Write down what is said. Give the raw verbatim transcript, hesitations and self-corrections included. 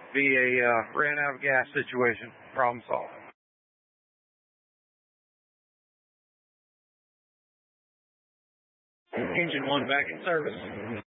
be a uh, ran out of gas situation. Problem solved. Engine one back in service.